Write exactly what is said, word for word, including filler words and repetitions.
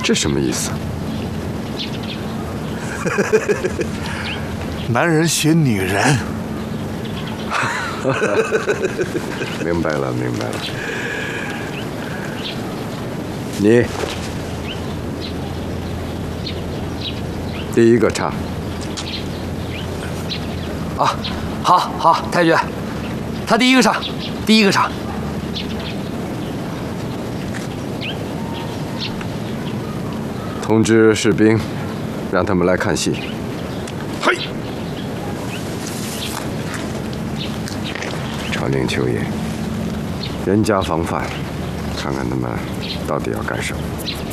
这什么意思？ 男人学女人。 明白了，明白了。你第一个唱。 啊，好，好，太君，他第一个上，第一个上。 通知士兵，让他们来看戏。 嘿， 长宁秋野，严加防范，看看他们到底要干什么。